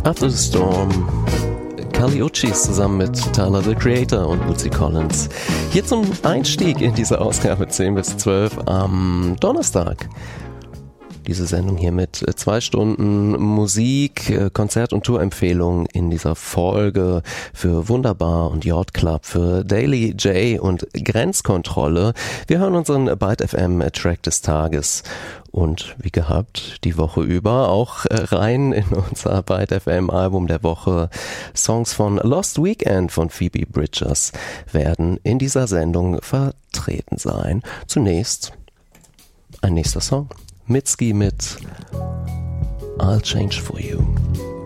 After the Storm, Kali Uchis zusammen mit Tyler, the Creator und Bootsy Collins. Hier zum Einstieg in diese Ausgabe 10 bis 12 am Donnerstag. Diese Sendung hier mit 2 Stunden Musik, Konzert- und Tourempfehlungen in dieser Folge für Wunderbar und Yacht Club, für Daily J und Grenzkontrolle. Wir hören unseren Byte FM Track des Tages und wie gehabt die Woche über auch rein in unser Byte FM Album der Woche. Songs von Lost Weekend von Phoebe Bridgers werden in dieser Sendung vertreten sein. Zunächst ein nächster Song. Mitski mit I'll Change For You.